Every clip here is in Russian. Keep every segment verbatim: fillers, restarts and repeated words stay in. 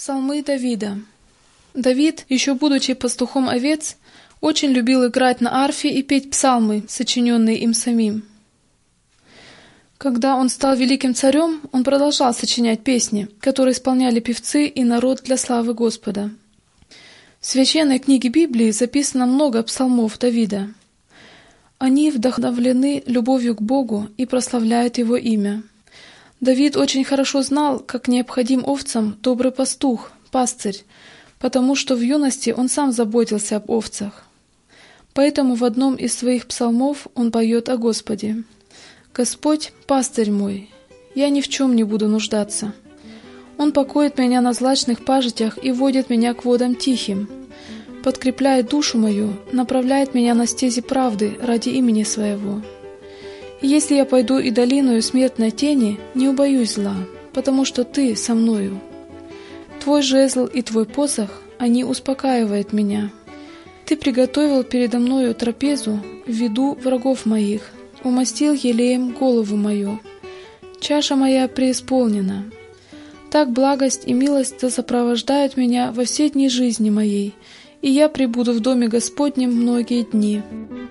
Псалмы Давида. Давид, еще будучи пастухом овец, очень любил играть на арфе и петь псалмы, сочиненные им самим. Когда он стал великим царем, он продолжал сочинять песни, которые исполняли певцы и народ для славы Господа. В священной книге Библии записано много псалмов Давида. Они вдохновлены любовью к Богу и прославляют Его имя. Давид очень хорошо знал, как необходим овцам добрый пастух, пастырь, потому что в юности он сам заботился об овцах. Поэтому в одном из своих псалмов он поет о Господе. «Господь — пастырь мой, я ни в чем не буду нуждаться. Он покоит меня на злачных пажитях и водит меня к водам тихим, подкрепляет душу мою, направляет меня на стези правды ради имени Своего. И если я пойду и долиною смертной тени, не убоюсь зла, потому что Ты со мною. Твой жезл и Твой посох, они успокаивают меня. Ты приготовил передо мною трапезу в виду врагов моих, умастил елеем голову мою. Чаша моя преисполнена. Так благость и милость сопровождают меня во все дни жизни моей, и я пребуду в доме Господнем многие дни».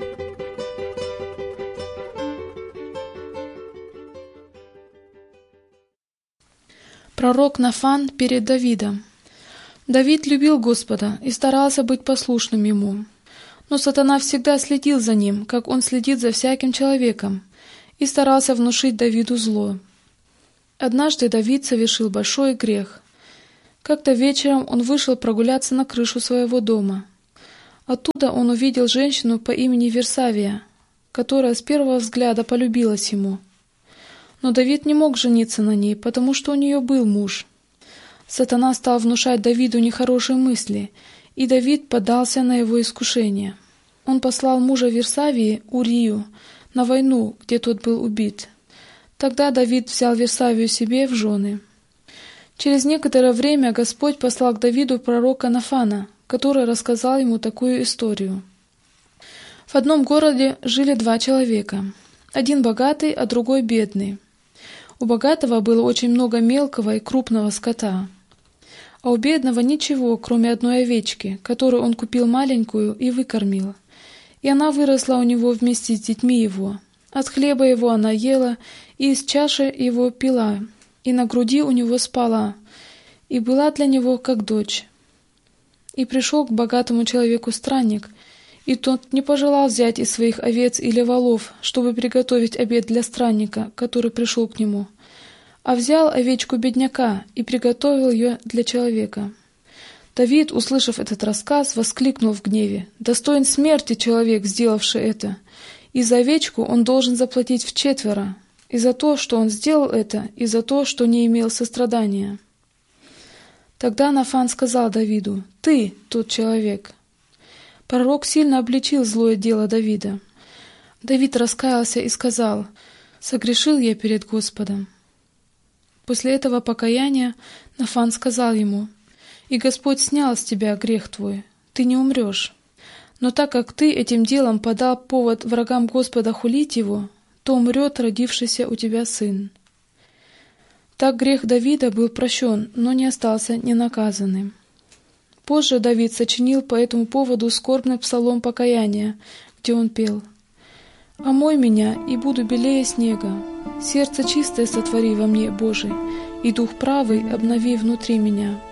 Пророк Нафан перед Давидом. Давид любил Господа и старался быть послушным Ему. Но сатана всегда следил за ним, как он следит за всяким человеком, и старался внушить Давиду зло. Однажды Давид совершил большой грех. Как-то вечером он вышел прогуляться на крышу своего дома. Оттуда он увидел женщину по имени Версавия, которая с первого взгляда полюбилась ему. Но Давид не мог жениться на ней, потому что у нее был муж. Сатана стал внушать Давиду нехорошие мысли, и Давид поддался на его искушение. Он послал мужа Версавии, Урию, на войну, где тот был убит. Тогда Давид взял Версавию себе в жены. Через некоторое время Господь послал к Давиду пророка Нафана, который рассказал ему такую историю. В одном городе жили два человека, один богатый, а другой бедный. У богатого было очень много мелкого и крупного скота, а у бедного ничего, кроме одной овечки, которую он купил маленькую и выкормил. И она выросла у него вместе с детьми его. От хлеба его она ела, и из чаши его пила, и на груди у него спала, и была для него как дочь. И пришел к богатому человеку странник, и тот не пожелал взять из своих овец или волов, чтобы приготовить обед для странника, который пришел к нему, а взял овечку бедняка и приготовил ее для человека. Давид, услышав этот рассказ, воскликнул в гневе: «Достоин смерти человек, сделавший это, и за овечку он должен заплатить вчетверо, и за то, что он сделал это, и за то, что не имел сострадания». Тогда Нафан сказал Давиду: «Ты тот человек». Пророк сильно обличил злое дело Давида. Давид раскаялся и сказал: «Согрешил я перед Господом». После этого покаяния Нафан сказал ему: «И Господь снял с тебя грех твой, ты не умрешь. Но так как ты этим делом подал повод врагам Господа хулить его, то умрет родившийся у тебя сын». Так грех Давида был прощен, но не остался ненаказанным. Позже Давид сочинил по этому поводу скорбный псалом покаяния, где он пел: «Омой меня, и буду белее снега, сердце чистое сотвори во мне, Божий, и дух правый обнови внутри меня.